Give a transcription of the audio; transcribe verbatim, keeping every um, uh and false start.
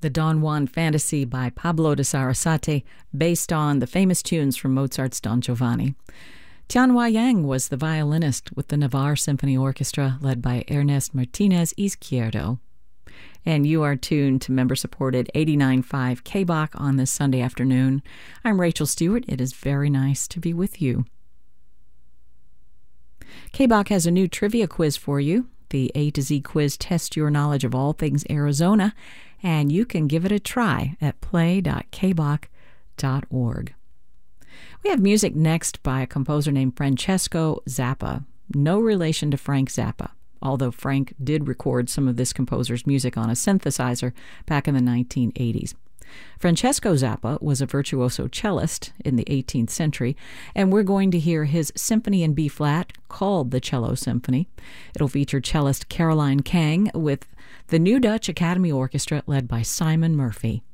the Don Juan Fantasy by Pablo de Sarasate, based on the famous tunes from Mozart's Don Giovanni. Tianhua Yang was the violinist with the Navarre Symphony Orchestra, led by Ernest Martinez Izquierdo. And you are tuned to member-supported eighty-nine point five K B O C on this Sunday afternoon. I'm Rachel Stewart. It is very nice to be with you. K B O C has a new trivia quiz for you. The A to Z quiz tests your knowledge of all things Arizona, and you can give it a try at play dot k b o c dot org. We have music next by a composer named Francesco Zappa. No relation to Frank Zappa, although Frank did record some of this composer's music on a synthesizer back in the nineteen eighties. Francesco Zappa was a virtuoso cellist in the eighteenth century, and we're going to hear his symphony in B-flat called the Cello Symphony. It'll feature cellist Caroline Kang with the New Dutch Academy Orchestra led by Simon Murphy.